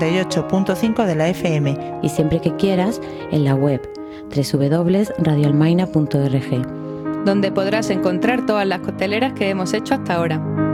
98.5 de la FM. Y siempre que quieras, en la web www.radioalmaina.org, donde podrás encontrar todas las cocteleras que hemos hecho hasta ahora.